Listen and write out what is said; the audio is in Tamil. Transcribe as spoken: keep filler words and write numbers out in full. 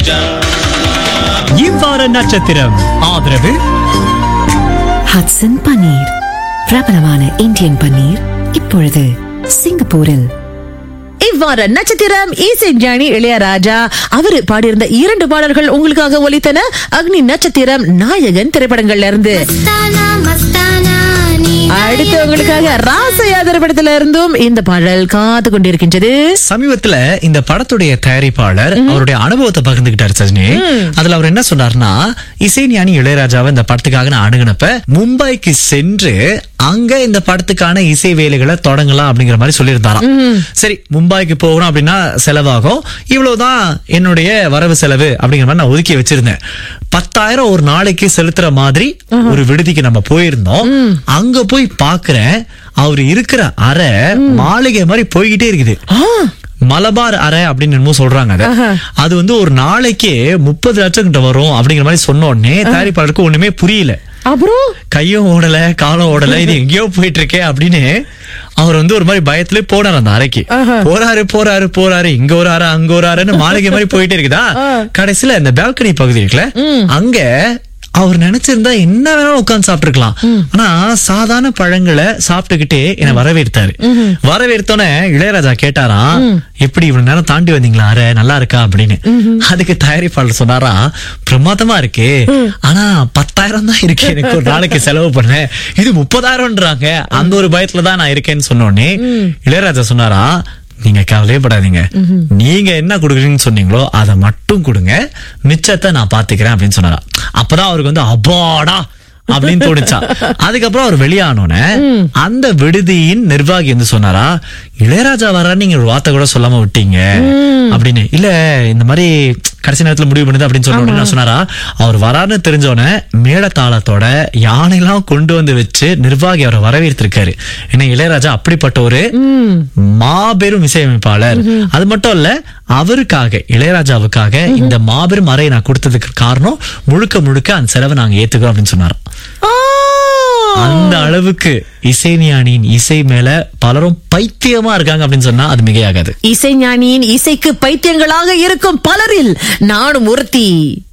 இவ்வார நட்சத்திரம் ஆதரவு ஹட்சன் பன்னீர், பிரபலமான இந்தியன் பன்னீர், இப்பொழுது சிங்கப்பூரில். இவ்வாறு நட்சத்திரம் இசை ஞானி இளையராஜா அவரு பாடியிருந்த இரண்டு பாடல்கள் உங்களுக்காக ஒலித்தன. அக்னி நட்சத்திரம், நாயகன் திரைப்படங்கள்ல இருந்து. அடுத்து உங்களுக்காக ராசையா திரைப்படத்துல இருந்தும் இந்த பாடல் காத்து கொண்டிருக்கின்றது. சமீபத்துல இந்த படத்துடைய தயாரிப்பாளர் அவருடைய அனுபவத்தை பகிர்ந்துகிட்டாரு சஜினி. அதுல அவர் என்ன சொன்னார்னா, இசை ஞானி இளையராஜாவை இந்த படத்துக்காக நான் அணுகுனப்ப மும்பைக்கு சென்று அங்க இந்த படத்துக்கான இசை வேலைகளை தொடங்கலாம் அப்படிங்கிற மாதிரி சொல்லியிருந்தாராம். சரி, மும்பைக்கு போகணும் அப்படின்னா செலவாகும், இவ்வளவுதான் என்னுடைய வரவு செலவு அப்படிங்கிற மாதிரி நான் ஒதுக்கி வச்சிருந்தேன். பத்தாயிரம் ஒரு நாளைக்கு செலுத்துற மாதிரி ஒரு விடுதிக்கு நம்ம போயிருந்தோம். அங்க போய் பாக்குறேன், அவரு இருக்கிற அறை மாளிகை மாதிரி போய்கிட்டே இருக்குது. மலபார் அறை அப்படின்னு என்னமோ சொல்றாங்க. அது அது வந்து ஒரு நாளைக்கு முப்பது லட்சம் கிட்ட வரும் அப்படிங்கிற மாதிரி சொன்ன உடனே தயாரிப்பாளருக்கு ஒண்ணுமே புரியல. அப்புறம் கையும் ஓடல காலம் ஓடல, இது எங்கேயோ போயிட்டு இருக்கே அப்படின்னு அவர் வந்து ஒரு மாதிரி பயத்துல போனார் அந்த அறைக்கு. போறாரு போறாரு போறாரு இங்க ஒரு அறை அங்க ஒரு அறைன்னு மாளிகை மாதிரி போயிட்டே இருக்குதா. கடைசியில இந்த பால்கனி பகுதி இருக்குல்ல, அங்க அவர் நினைச்சிருந்தா என்ன வேணாலும் உட்கார்ந்து சாப்பிட்டுருக்கலாம். ஆனா சாதாரண பழங்களை சாப்பிட்டுக்கிட்டே என்ன வரவேற்றாரு. வரவேற்றோன்னே இளையராஜா கேட்டாராம், எப்படி இவ்வளவு நேரம் தாண்டி வந்தீங்களா, அரை நல்லா இருக்கா அப்படின்னு. அதுக்கு தயாரிப்பாளர் சொன்னாரா, பிரமாதமா இருக்கு, ஆனா பத்தாயிரம் தான் இருக்கு எனக்கு ஒரு நாளைக்கு செலவு பண்ணேன், இது முப்பதாயிரம்ன்றாங்க, அந்த ஒரு பயத்துலதான் நான் இருக்கேன்னு சொன்னோடனே இளையராஜா சொன்னாரா, நீங்க கவலையப்படாதீங்க, நீங்க என்ன கொடுக்குறீங்கன்னு சொன்னீங்களோ அதை மட்டும் கொடுங்க, மிச்சத்தை நான் பாத்துக்கிறேன் அப்படின்னு சொன்னாரா. அப்பதான் அவருக்கு வந்து அப்பாடா அப்படின்னு தோணுச்சா. அதுக்கப்புறம் அவர் வெளியானோன்னு அந்த விடுதியின் நிர்வாகி வந்து சொன்னாரா, இளையராஜா வர நீங்க ஒரு வார்த்தை கூட சொல்லாம விட்டீங்க அப்படின்னு. இல்ல இந்த மாதிரி கடைசி நேரத்துல முடிவு பண்ணுது அப்படின்னு சொன்ன சொன்னாரா, அவர் வரான்னு தெரிஞ்சோன்னு மேளதாளத்தோட யானைலாம் கொண்டு வந்து வச்சு நிர்வாகி அவரை வரவேற்றிருக்காரு. ஏன்னா இளையராஜா அப்படிப்பட்ட ஒரு மாபெரும் இசையமைப்பாளர். அது மட்டும் இல்ல, அவருக்காக இளையராஜாவுக்காக இந்த மாபெரும் அறையை நான் கொடுத்ததுக்கு காரணம் முழுக்க முழுக்க அந்த செலவை நாங்க ஏத்துக்கிறோம் அப்படின்னு சொன்னார். அந்த அளவுக்கு இசைஞானியின் இசை மேல பலரும் பைத்தியமா இருக்காங்க அப்படின்னு சொன்னா அது மிகையாகாது. இசைஞானியின் இசைக்கு பைத்தியங்களாக இருக்கும் பலரில் நானும் ஒருத்தி.